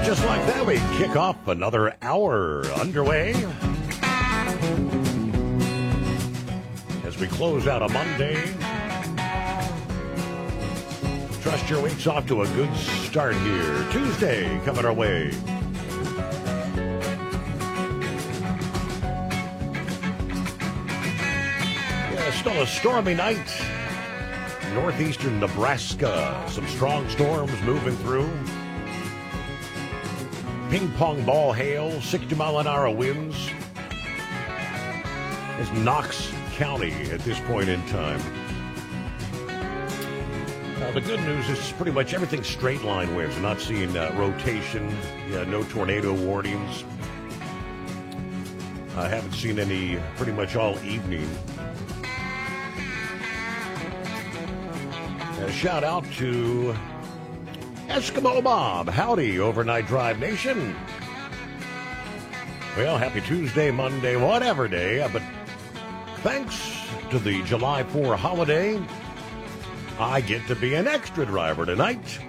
Just like that, we kick off another hour underway as we close out a Monday. Trust your week's off to a good start here. Tuesday coming our way. Yeah, still a stormy night. Northeastern Nebraska. Some strong storms moving through. Ping pong ball hail, 60-mile-an-hour winds. It's Knox County at this point in time. The good news is pretty much everything straight line winds. We're not seeing rotation, no tornado warnings. I haven't seen any pretty much all evening. A shout out to Eskimo Bob. Howdy, Overnight Drive Nation. Well, happy Tuesday, Monday, whatever day. But thanks to the July 4 holiday, I get to be an extra driver tonight.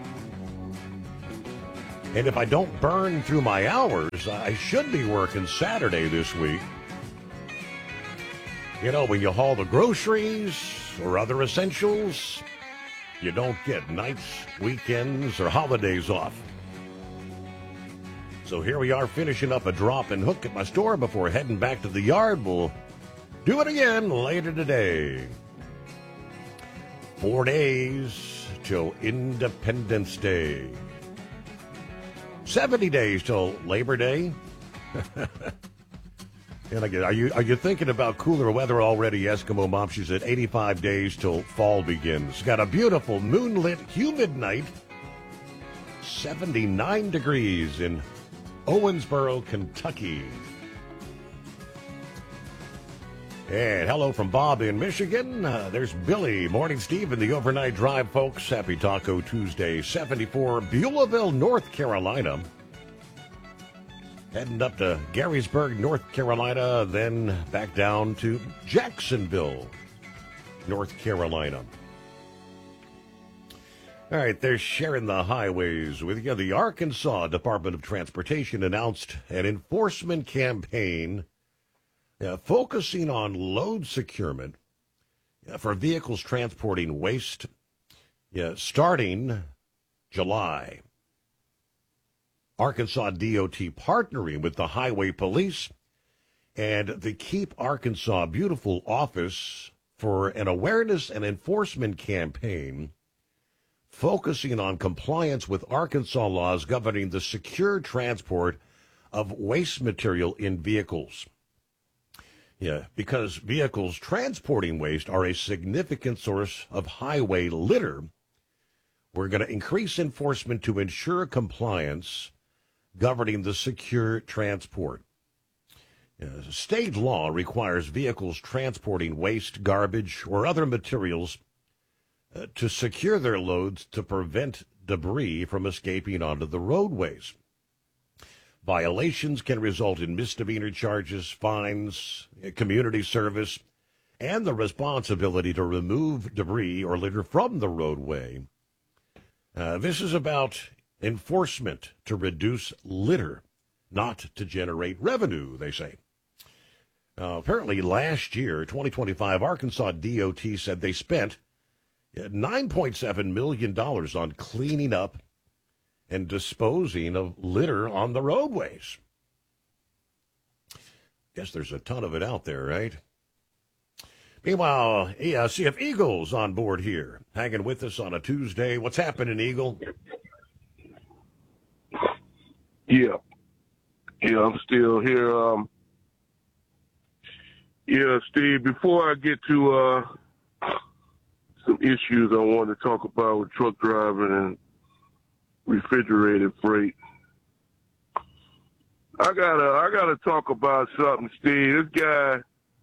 And if I don't burn through my hours, I should be working Saturday this week. You know, when you haul the groceries or other essentials, you don't get nights, weekends, or holidays off. So here we are finishing up a drop and hook at my store before heading back to the yard. We'll do it again later today. 4 days till Independence Day. 70 days till Labor Day. And again, are you thinking about cooler weather already, Eskimo Mom? She's at 85 days till fall begins. Got a beautiful moonlit, humid night. 79 degrees in Owensboro, Kentucky. And hello from Bob in Michigan. There's Billy. Morning, Steve, and the Overnight Drive, folks. Happy Taco Tuesday. 74, Beulahville, North Carolina. Heading up to Garysburg, North Carolina, then back down to Jacksonville, North Carolina. All right, they're sharing the highways with you. The Arkansas Department of Transportation announced an enforcement campaign focusing on load securement for vehicles transporting waste starting July. Arkansas DOT partnering with the Highway Police and the Keep Arkansas Beautiful office for an awareness and enforcement campaign focusing on compliance with Arkansas laws governing the secure transport of waste material in vehicles. Yeah, because vehicles transporting waste are a significant source of highway litter, we're going to increase enforcement to ensure compliance governing the secure transport. State law requires vehicles transporting waste, garbage, or other materials to secure their loads to prevent debris from escaping onto the roadways. Violations can result in misdemeanor charges, fines, community service, and the responsibility to remove debris or litter from the roadway. This is about enforcement to reduce litter, not to generate revenue, they say. Apparently last year, 2025, Arkansas DOT said they spent $9.7 million on cleaning up and disposing of litter on the roadways. Guess there's a ton of it out there, right? Meanwhile, CF Eagle's on board here, hanging with us on a Tuesday. What's happening, Eagle? Yeah, I'm still here. Steve, before I get to some issues I want to talk about with truck driving and refrigerated freight, I gotta talk about something, Steve. This guy,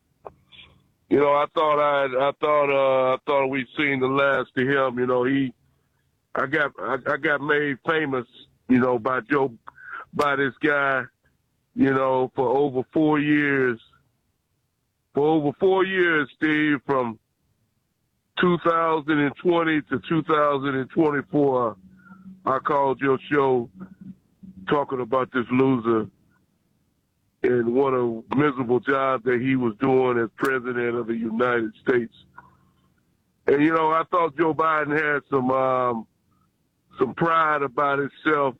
I thought we'd seen the last of him. I got made famous, by this guy, for over 4 years. For over 4 years, Steve, from 2020 to 2024, I called your show talking about this loser and what a miserable job that he was doing as president of the United States. And, you know, I thought Joe Biden had some pride about himself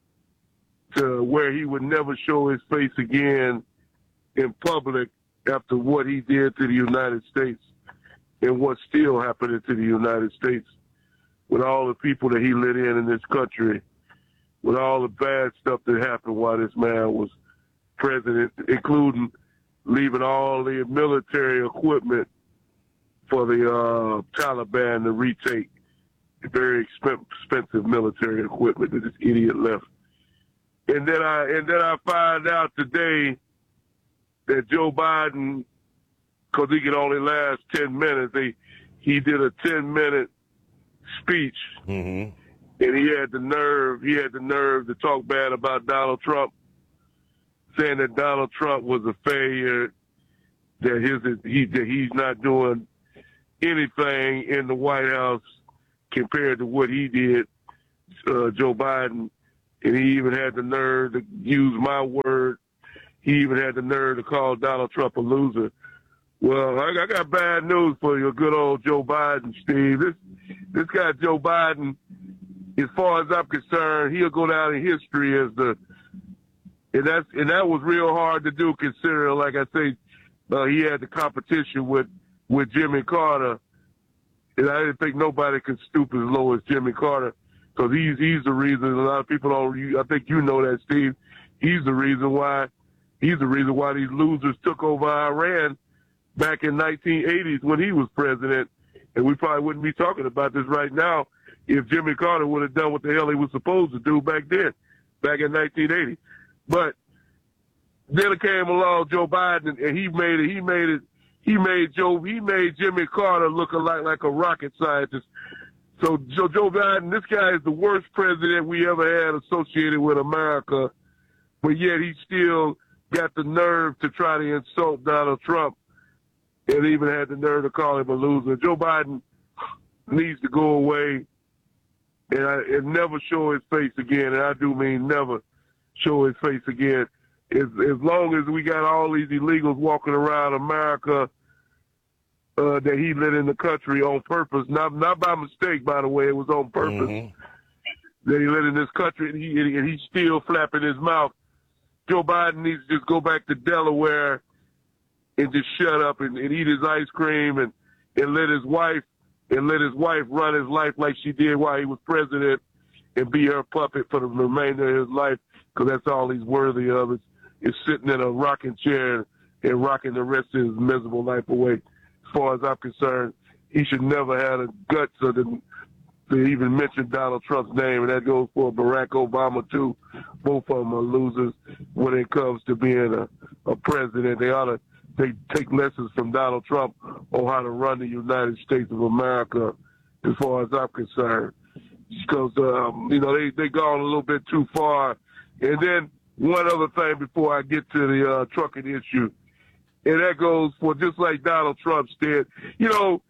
to where he would never show his face again in public after what he did to the United States and what's still happening to the United States with all the people that he let in this country, with all the bad stuff that happened while this man was president, including leaving all the military equipment for the Taliban to retake, very expensive military equipment that this idiot left. And then I find out today that Joe Biden, because he could only last 10 minutes, he did a 10-minute speech, and he had the nerve to talk bad about Donald Trump, saying that Donald Trump was a failure, that he's not doing anything in the White House compared to what he did, Joe Biden. And he even had the nerve to use my word. He even had the nerve to call Donald Trump a loser. Well, I got bad news for you, good old Joe Biden, Steve. This guy, Joe Biden, as far as I'm concerned, he'll go down in history as and that was real hard to do, considering, like I say, he had the competition with Jimmy Carter, and I didn't think nobody could stoop as low as Jimmy Carter, because he's the reason. A lot of people don't. I think you know that, Steve. He's the reason why these losers took over Iran back in 1980s when he was president, and we probably wouldn't be talking about this right now if Jimmy Carter would have done what the hell he was supposed to do back then, back in 1980. But then it came along Joe Biden, and he made Jimmy Carter look like a rocket scientist. So Joe Biden, this guy is the worst president we ever had associated with America, but yet he still got the nerve to try to insult Donald Trump, and even had the nerve to call him a loser. Joe Biden needs to go away and never show his face again, and I do mean never show his face again. As long as we got all these illegals walking around America that he let in the country on purpose, not by mistake, by the way, it was on purpose that he let in this country, and he's still flapping his mouth. Joe Biden needs to just go back to Delaware and just shut up and eat his ice cream and let his wife run his life like she did while he was president and be her puppet for the remainder of his life, because that's all he's worthy of is sitting in a rocking chair and rocking the rest of his miserable life away. As far as I'm concerned, he should never have the guts to even mention Donald Trump's name, and that goes for Barack Obama too. Both of them are losers when it comes to being a president. They take lessons from Donald Trump on how to run the United States of America, as far as I'm concerned. Because, they gone a little bit too far. And then one other thing before I get to the trucking issue, and that goes for just like Donald Trump did. Donald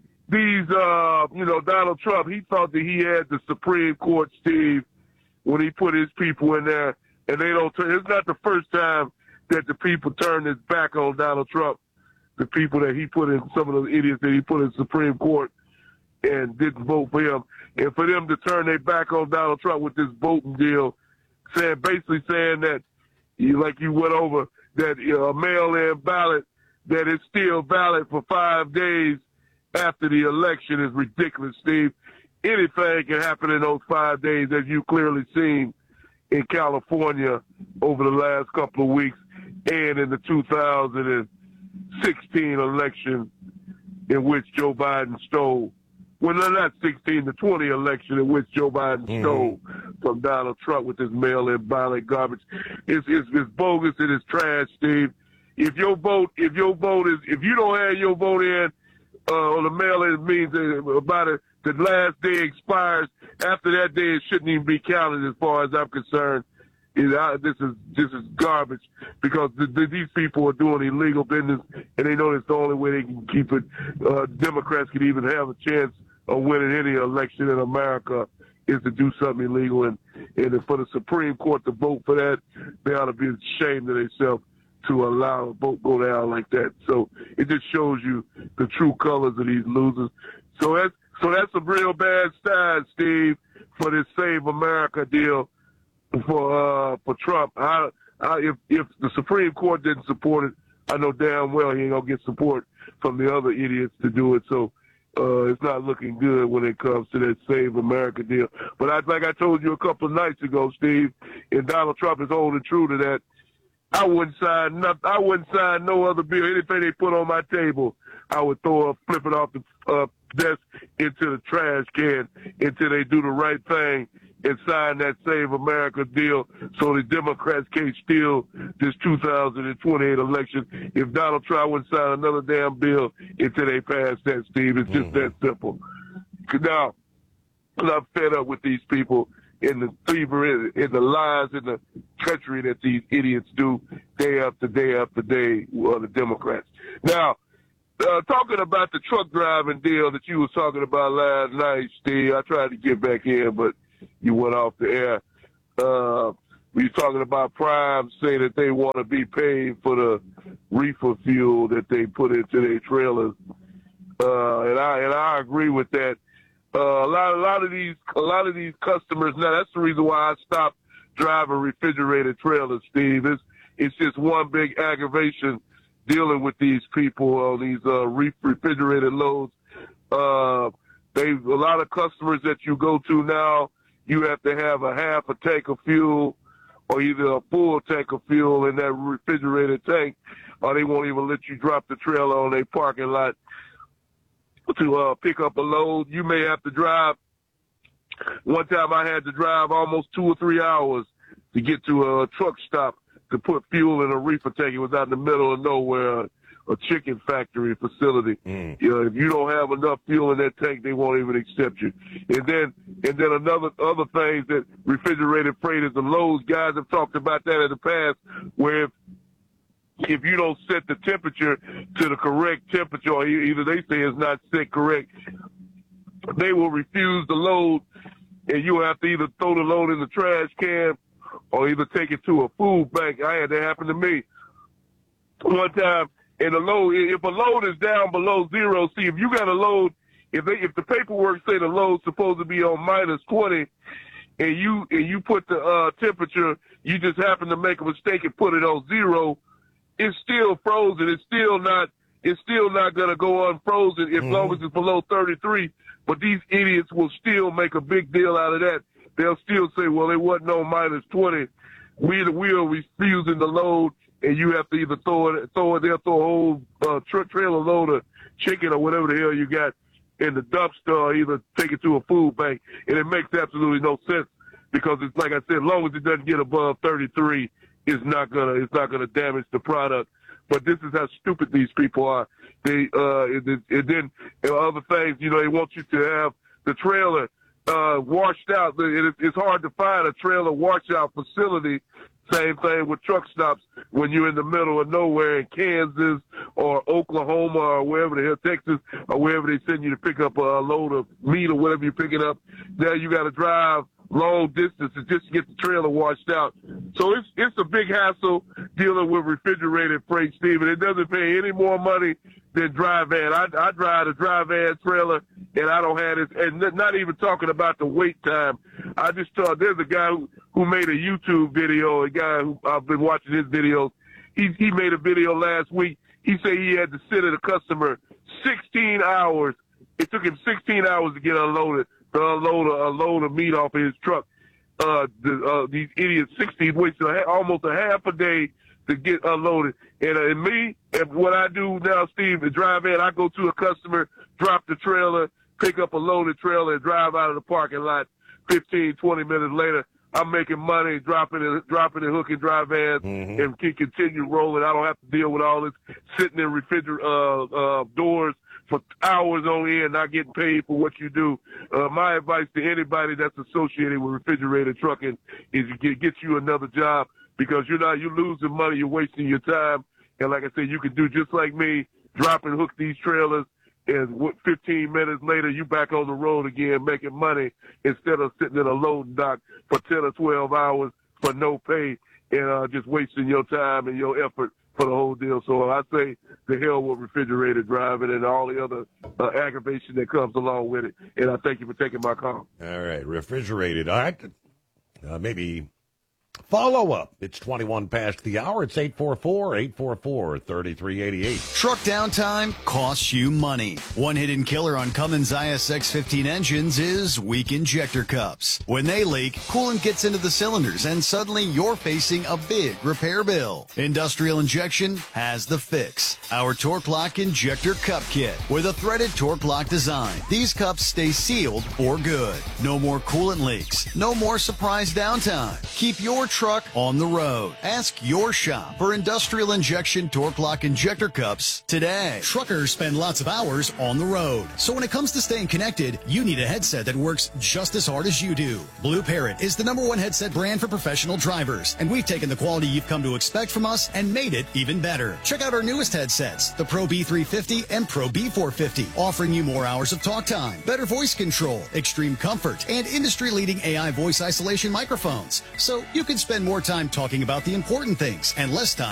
Trump, he thought that he had the Supreme Court, Steve, when he put his people in there, and they don't turn. It's not the first time that the people turned his back on Donald Trump, the people that he put in, some of those idiots that he put in the Supreme Court and didn't vote for him. And for them to turn their back on Donald Trump with this voting deal, basically saying that, like you went over, that a mail-in ballot that is still valid for 5 days after the election is ridiculous, Steve. Anything can happen in those 5 days, as you've clearly seen in California over the last couple of weeks and in the 2016 election in which Joe Biden stole. Well, not 16, the 20 election in which Joe Biden stole from Donald Trump with his mail-in ballot garbage. It's bogus and it's trash, Steve. If you don't have your vote in on the mail-in, means the last day expires. After that day, it shouldn't even be counted, as far as I'm concerned. This is garbage, because these people are doing illegal business, and they know it's the only way they can keep it. Democrats can even have a chance of winning any election in America is to do something illegal. And for the Supreme Court to vote for that, they ought to be ashamed of themselves to allow a vote go down like that. So it just shows you the true colors of these losers. So that's a real bad sign, Steve, for this Save America deal for Trump. If the Supreme Court didn't support it, I know damn well he ain't gonna get support from the other idiots to do it. So it's not looking good when it comes to that Save America deal. But like I told you a couple of nights ago, Steve, and Donald Trump is holding true to that. I wouldn't sign nothing. I wouldn't sign no other bill. Anything they put on my table, I would flip it off the desk into the trash can until they do the right thing and sign that Save America deal so the Democrats can't steal this 2028 election. If Donald Trump wouldn't sign another damn bill until they pass that, Steve. It's just that simple. Now, I'm fed up with these people in the fever, in the lies in the country that these idiots do day after day after day, the Democrats. Now, talking about the truck driving deal that you was talking about last night, Steve, I tried to get back in, but you went off the air. We were talking about Prime saying that they want to be paid for the reefer fuel that they put into their trailers, and I agree with that. A lot of these customers now. That's the reason why I stopped driving refrigerated trailers, Steve. It's just one big aggravation dealing with these people on these refrigerated loads. A lot of customers that you go to now, you have to have a half a tank of fuel or either a full tank of fuel in that refrigerated tank, or they won't even let you drop the trailer on their parking lot to pick up a load. You may have to drive. One time I had to drive almost 2 or 3 hours to get to a truck stop to put fuel in a reefer tank. It was out in the middle of nowhere, a chicken factory facility. You know, if you don't have enough fuel in that tank, they won't even accept you. And then other things that refrigerated freighters and loads, guys have talked about that in the past, where if you don't set the temperature to the correct temperature, or either they say it's not set correct, they will refuse the load, and you have to either throw the load in the trash can or either take it to a food bank. I had that happen to me one time. And if a load is down below zero, see, if you got a load, if the paperwork say the load's supposed to be on -20, and you put the temperature, you just happen to make a mistake and put it on 0, it's still frozen. It's still not going to go unfrozen as long as it's below 33. But these idiots will still make a big deal out of that. They'll still say, well, it wasn't no -20. We are refusing the load, and you have to either they'll throw a whole trailer load of chicken or whatever the hell you got in the dumpster, or either take it to a food bank. And it makes absolutely no sense, because it's like I said, as long as it doesn't get above 33, it's not gonna damage the product. But this is how stupid these people are. They and then other things, you know, they want you to have the trailer washed out. It's hard to find a trailer washout facility. Same thing with truck stops when you're in the middle of nowhere in Kansas or Oklahoma or wherever the hell, Texas, or wherever they send you to pick up a load of meat or whatever you're picking up. Now you got to drive long distances just to get the trailer washed out. So it's a big hassle dealing with refrigerated freight, Steve, and it doesn't pay any more money than dry van. I drive a dry van trailer, and I don't have it, and not even talking about the wait time. I just thought there's a guy who made a YouTube video, a guy who I've been watching his videos. He made a video last week. He said he had to sit at a customer 16 hours. It took him 16 hours to get unloaded. To unload a load of meat off of his truck. These idiots, 16 waits almost a half a day to get unloaded. And what I do now, Steve, is drive in. I go to a customer, drop the trailer, pick up a loaded trailer, and drive out of the parking lot. 15, 20 minutes later, I'm making money, dropping and hooking dry vans, and can continue rolling. I don't have to deal with all this sitting in refrigerator doors for hours on end, not getting paid for what you do. My advice to anybody that's associated with refrigerated trucking is you get you another job, because you're losing money, you're wasting your time. And like I said, you can do just like me, drop and hook these trailers and 15 minutes later, you back on the road again making money instead of sitting in a loading dock for 10 or 12 hours for no pay and just wasting your time and your effort for the whole deal. So I say the hell with refrigerator driving and all the other aggravation that comes along with it. And I thank you for taking my call. All right, refrigerated. All right, maybe follow up. It's 21 past the hour. It's 844-3388. Truck downtime costs you money. One hidden killer on Cummins ISX-15 engines is weak injector cups. When they leak, coolant gets into the cylinders and suddenly you're facing a big repair bill. Industrial Injection has the fix. Our Torque Lock Injector Cup Kit with a threaded Torque Lock design. These cups stay sealed for good. No more coolant leaks. No more surprise downtime. Keep your truck on the road. Ask your shop for Industrial Injection Torque Lock Injector Cups today. Truckers spend lots of hours on the road. So when it comes to staying connected, you need a headset that works just as hard as you do. Blue Parrot is the #1 headset brand for professional drivers, and we've taken the quality you've come to expect from us and made it even better. Check out our newest headsets, the Pro B350 and Pro B450, offering you more hours of talk time, better voice control, extreme comfort, and industry-leading AI voice isolation microphones. So you can spend more time talking about the important things and less time